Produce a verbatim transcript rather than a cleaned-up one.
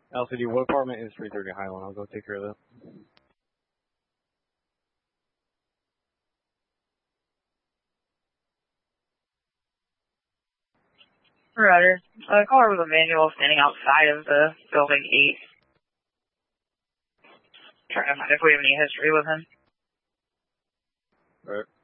L C D, what apartment is three thirty Highland? I'll go take care of that. Roger. Uh, caller with a manual standing outside of the building eight. Trying to find if we have any history with him. Alright.